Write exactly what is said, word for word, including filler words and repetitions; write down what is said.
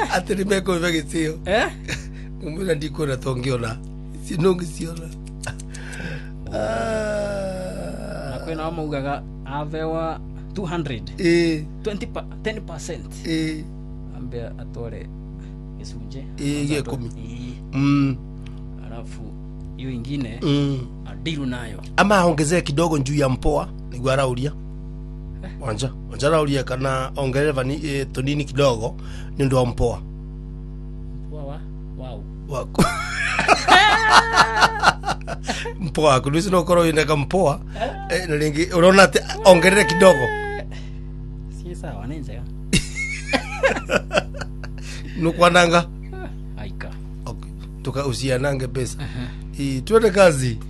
ati nimeko ivegitio eh umuna ndiko na tongiona sinongi siona na kwena amaugaga avewa two hundred eh twenty ten percent eh ambe atore isuje eh ye kumi mm mm alafu hiyo ingine mm adilu nayo ama ongezee kidogo juu ya mpoa nigwa rauria wanja wanja rauria kana ongereva ni e, tonini kidogo ni ndo mpoa wa wow wako mpoa kulisi no koro inaka mpoa eh na lingi unaona ongerere kidogo si sawa nenze nukwananga aika okay tuka usianange pesa uh -huh. I tuende kazi.